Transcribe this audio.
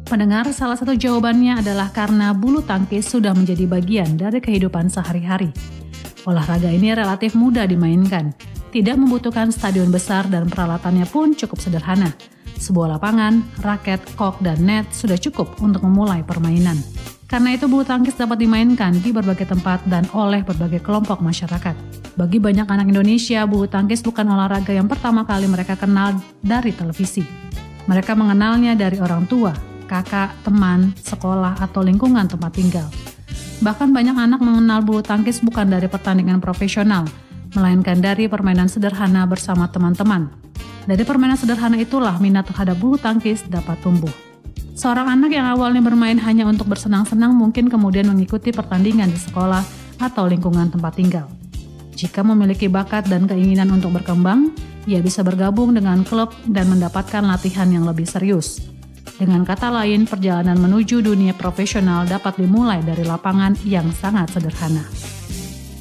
Pendengar, salah satu jawabannya adalah karena bulu tangkis sudah menjadi bagian dari kehidupan sehari-hari. Olahraga ini relatif mudah dimainkan, tidak membutuhkan stadion besar dan peralatannya pun cukup sederhana. Sebuah lapangan, raket, kok, dan net sudah cukup untuk memulai permainan. Karena itu bulu tangkis dapat dimainkan di berbagai tempat dan oleh berbagai kelompok masyarakat. Bagi banyak anak Indonesia, bulu tangkis bukan olahraga yang pertama kali mereka kenal dari televisi. Mereka mengenalnya dari orang tua, kakak, teman, sekolah, atau lingkungan tempat tinggal. Bahkan banyak anak mengenal bulu tangkis bukan dari pertandingan profesional, melainkan dari permainan sederhana bersama teman-teman. Dari permainan sederhana itulah minat terhadap bulu tangkis dapat tumbuh. Seorang anak yang awalnya bermain hanya untuk bersenang-senang mungkin kemudian mengikuti pertandingan di sekolah atau lingkungan tempat tinggal. Jika memiliki bakat dan keinginan untuk berkembang, ia bisa bergabung dengan klub dan mendapatkan latihan yang lebih serius. Dengan kata lain, perjalanan menuju dunia profesional dapat dimulai dari lapangan yang sangat sederhana.